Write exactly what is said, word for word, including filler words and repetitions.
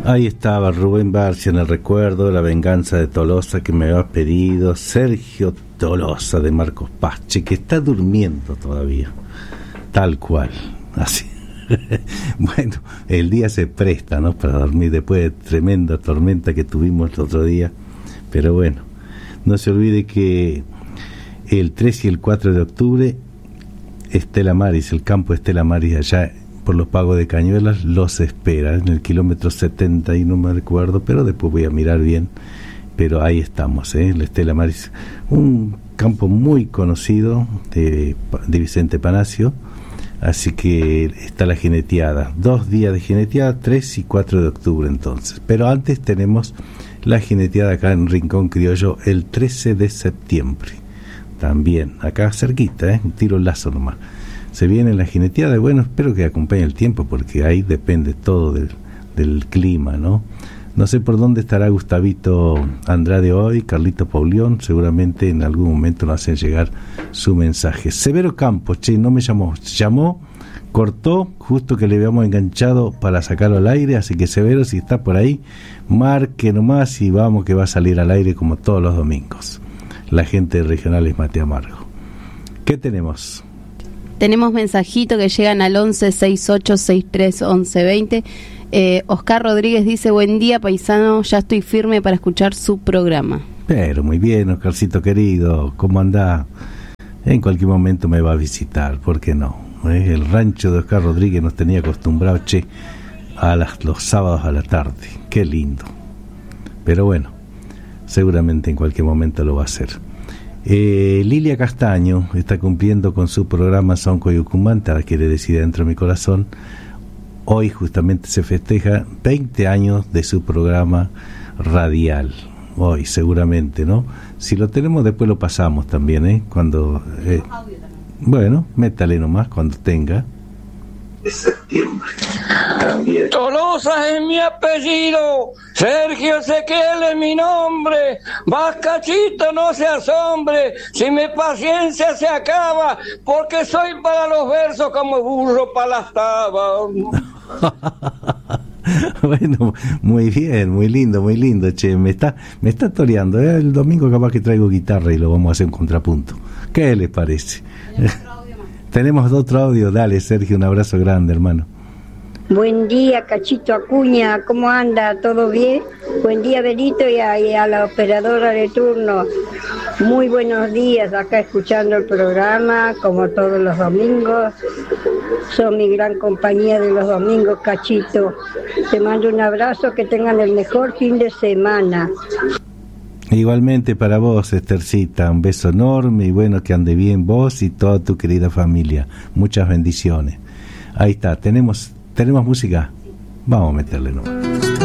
Ahí estaba Rubén Barcia en el recuerdo, La venganza de Tolosa, que me había pedido Sergio Tolosa de Marcos Pache, que está durmiendo todavía, tal cual, así. Bueno, el día se presta, ¿no?, para dormir después de tremenda tormenta que tuvimos el otro día, pero bueno, no se olvide que el tres y el cuatro de octubre Estela Maris, el campo Estela Maris allá por los Pagos de Cañuelas los espera en el kilómetro setenta y no me recuerdo, pero después voy a mirar bien, pero ahí estamos, ¿eh? La Estela Maris, un campo muy conocido de, de Vicente Panacio, así que está la jineteada, dos días de jineteada, tres y cuatro de octubre entonces, pero antes tenemos la jineteada acá en Rincón Criollo el trece de septiembre, también acá cerquita, ¿eh? Un tiro lazo nomás. Se viene la jineteada y bueno, espero que acompañe el tiempo porque ahí depende todo del, del clima, ¿no? No sé por dónde estará Gustavito Andrade hoy, Carlito Paulión, seguramente en algún momento nos hacen llegar su mensaje. Severo Campos, che, no me llamó, llamó, cortó, justo que le habíamos enganchado para sacarlo al aire, así que Severo, si está por ahí, marque nomás y vamos que va a salir al aire como todos los domingos. La gente de Regionales Mate Amargo. ¿Qué tenemos? Tenemos mensajitos que llegan al once sesenta y ocho sesenta y tres once veinte. Eh, Oscar Rodríguez dice: buen día, paisano, ya estoy firme para escuchar su programa. Pero muy bien, Oscarcito querido, ¿cómo anda? En cualquier momento me va a visitar, ¿por qué no? ¿Eh? El rancho de Oscar Rodríguez nos tenía acostumbrado, che, a las, los sábados a la tarde, qué lindo. Pero bueno, seguramente en cualquier momento lo va a hacer. Eh, Lilia Castaño está cumpliendo con su programa Son Coyucumán, te la quiere decir dentro de mi corazón. Hoy justamente se festeja veinte años de su programa radial. Hoy seguramente, ¿no? Si lo tenemos después lo pasamos también, ¿eh? Cuando, eh, bueno, métale nomás cuando tenga. De septiembre. También. Tolosa es mi apellido, Sergio Ezequiel es mi nombre, Vascachito no se asombre, si mi paciencia se acaba, porque soy para los versos como burro para las tabas. Bueno, muy bien, muy lindo, muy lindo, che, me está, me está toreando, ¿eh? El domingo capaz que traigo guitarra y lo vamos a hacer un contrapunto. ¿Qué les parece? Tenemos otro audio, dale Sergio, un abrazo grande, hermano. Buen día, Cachito Acuña, ¿cómo anda? ¿Todo bien? Buen día, Benito, y a, y a la operadora de turno. Muy buenos días, acá escuchando el programa, como todos los domingos. Son mi gran compañía de los domingos, Cachito. Te mando un abrazo, que tengan el mejor fin de semana. Igualmente para vos, Estercita, un beso enorme y bueno, que ande bien vos y toda tu querida familia. Muchas bendiciones. Ahí está, tenemos, tenemos música. Vamos a meterle nomás.